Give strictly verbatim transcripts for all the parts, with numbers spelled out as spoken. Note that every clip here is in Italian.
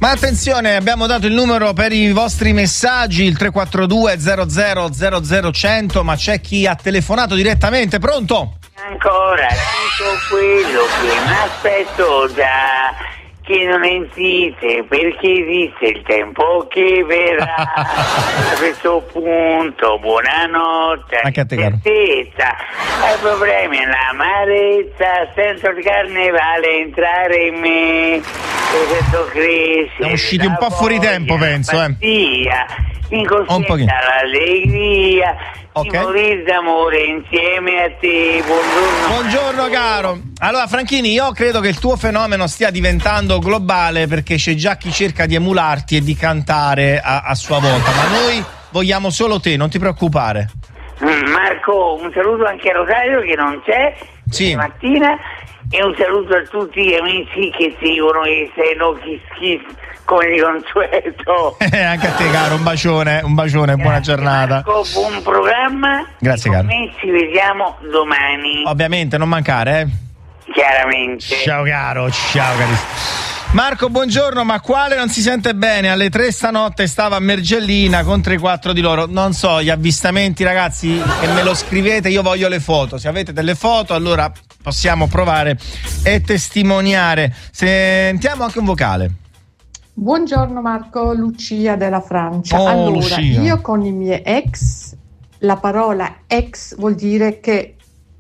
Ma attenzione, abbiamo dato il numero per i vostri messaggi, il tre quattro due zero zero zero zero cento, ma c'è chi ha telefonato direttamente. Pronto? Ancora, tutto quello che mi aspetto da che non esiste, perché esiste il tempo che verrà. A questo punto, buonanotte, anche a te, caro. certezza, ai problemi, l'amarezza, sento il carnevale entrare in me, e sento crescere. Siamo usciti un po' fuori tempo, penso, eh. Inconscienza l'allegria, okay. Di morire d'amore insieme a te. Buongiorno. Buongiorno caro. Allora Franchini, io credo che il tuo fenomeno stia diventando globale, perché c'è già chi cerca di emularti e di cantare a, a sua volta, ma noi vogliamo solo te, non ti preoccupare. Marco, un saluto anche a Rosario che non c'è sì. Stamattina, e un saluto a tutti gli amici che seguono i Senochi Schif come di consueto. Anche a te caro, un bacione, un bacione, grazie, buona giornata. Marco, buon programma. Grazie caro. Noi ci vediamo domani. Ovviamente, non mancare, eh. Chiaramente. Ciao caro, ciao carissimo. Marco, buongiorno, ma quale non si sente bene? Alle tre stanotte stava a Mergellina contro i quattro di loro. Non so, gli avvistamenti, ragazzi, che me lo scrivete, io voglio le foto. Se avete delle foto, allora possiamo provare e testimoniare. Sentiamo anche un vocale. Buongiorno Marco, Lucia della Francia. Oh, allora, Lucia. io con i miei ex, la parola ex vuol dire che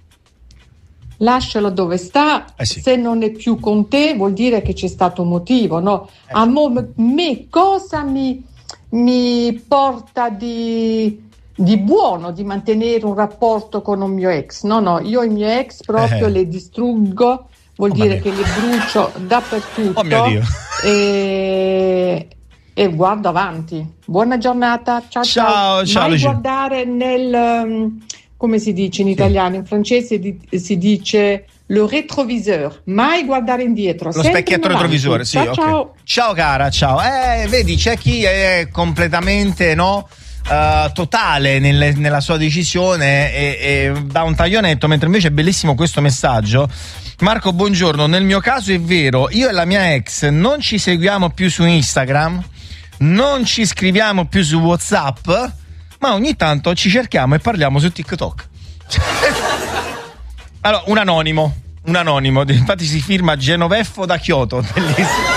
lascialo dove sta, eh sì. Se non è più con te vuol dire che c'è stato un motivo, no? Eh A mo- me cosa mi, mi porta di, di buono di mantenere un rapporto con un mio ex? No, no, io i miei ex proprio eh. le distruggo, vuol oh, dire che le brucio dappertutto. Oh mio Dio. E, e guardo avanti. Buona giornata, ciao ciao. Ciao, ciao Mai Lucia. guardare nel... Um, come si dice in italiano, in francese di, si dice le rétroviseur, mai guardare indietro. Lo specchietto retrovisore, sì, ciao, ok. ciao. Ciao cara, ciao. Eh, vedi, c'è chi è completamente, no, uh, totale nelle, nella sua decisione e, e dà un taglionetto, mentre invece è bellissimo questo messaggio. Marco, buongiorno, nel mio caso è vero, io e la mia ex non ci seguiamo più su Instagram, non ci scriviamo più su WhatsApp, ma ogni tanto ci cerchiamo e parliamo su TikTok. Allora, un anonimo, un anonimo, infatti si firma Genoveffo da Kyoto, bellissimo.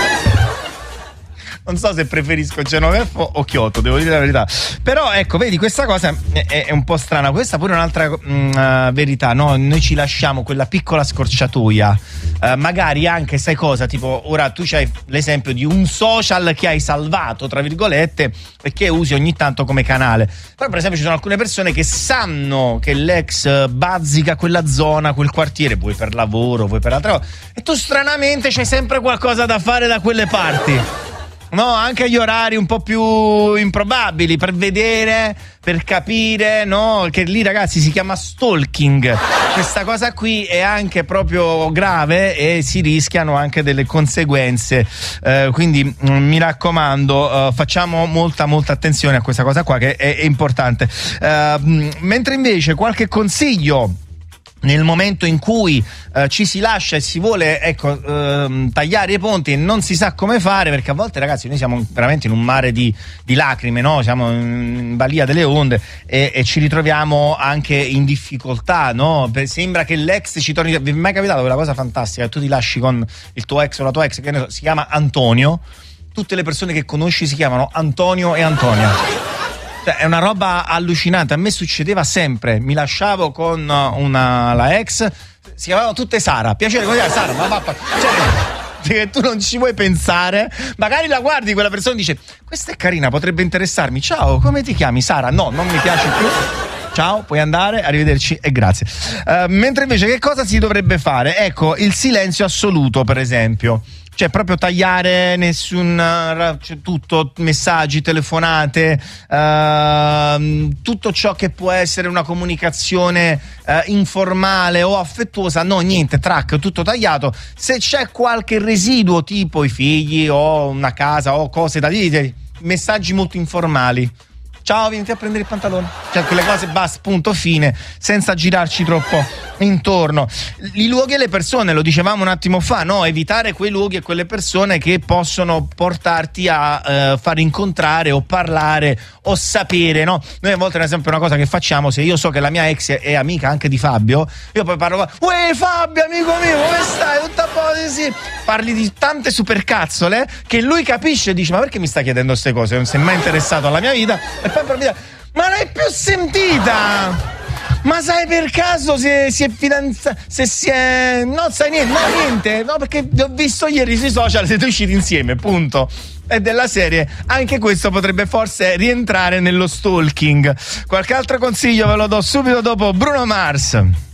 Non so se preferisco Genoveffo o Kyoto, devo dire la verità. Però ecco, vedi, questa cosa è, è un po' strana. Questa pure è un'altra mh, uh, verità, no? Noi ci lasciamo quella piccola scorciatoia, uh, magari anche, sai cosa, tipo ora tu c'hai l'esempio di un social che hai salvato, tra virgolette, perché usi ogni tanto come canale. Però per esempio ci sono alcune persone che sanno che l'ex bazzica quella zona, quel quartiere, vuoi per lavoro, vuoi per altre cose, e tu stranamente c'hai sempre qualcosa da fare da quelle parti. No, anche agli orari un po' più improbabili, per vedere, per capire, no? Che lì, ragazzi, si chiama stalking. Questa cosa qui è anche proprio grave e si rischiano anche delle conseguenze. Eh, quindi mh, mi raccomando, uh, facciamo molta molta attenzione a questa cosa qua, che è, è importante. Uh, mentre invece qualche consiglio nel momento in cui uh, ci si lascia e si vuole, ecco, uh, tagliare i ponti e non si sa come fare, perché a volte, ragazzi, noi siamo veramente in un mare di, di lacrime, no? Siamo in balia delle onde e, e ci ritroviamo anche in difficoltà, no? Per, sembra che l'ex ci torni. Vi è mai capitato quella cosa fantastica? Tu ti lasci con il tuo ex o la tua ex, che ne so, si chiama Antonio, tutte le persone che conosci si chiamano Antonio e Antonia. Cioè, è una roba allucinante. A me succedeva sempre, mi lasciavo con una la ex, si chiamavano tutte Sara, piacere così, Sara, ma va, cioè, tu non ci vuoi pensare, magari la guardi quella persona e dice questa è carina, potrebbe interessarmi, ciao, come ti chiami? Sara? No, non mi piace più, ciao, puoi andare, arrivederci e grazie. Uh, mentre invece che cosa si dovrebbe fare? Ecco, il silenzio assoluto, per esempio. Cioè proprio tagliare nessun, cioè, tutto, messaggi, telefonate, uh, tutto ciò che può essere una comunicazione uh, informale o affettuosa, no, niente, track, tutto tagliato. Se c'è qualche residuo tipo i figli o una casa o cose da dire, messaggi molto informali, ciao, vieni a prendere il pantalone, cioè quelle cose, basta, punto, fine, senza girarci troppo intorno. I luoghi e le persone, lo dicevamo un attimo fa, no? Evitare quei luoghi e quelle persone che possono portarti a eh, far incontrare o parlare o sapere, no? Noi a volte, ad esempio, una cosa che facciamo, se io so che la mia ex è amica anche di Fabio, io poi parlo, uè Fabio, amico mio, come stai? Tutta po' sì. Parli di tante supercazzole che lui capisce e dice, ma perché mi sta chiedendo queste cose? Non si è mai interessato alla mia vita. E poi per dire, ma l'hai più sentita? Ma sai per caso se si è fidanzata, se si è... No, sai niente, no, niente, no, perché ho visto ieri sui social, siete usciti insieme, punto. E della serie, anche questo potrebbe forse rientrare nello stalking. Qualche altro consiglio ve lo do subito dopo Bruno Mars.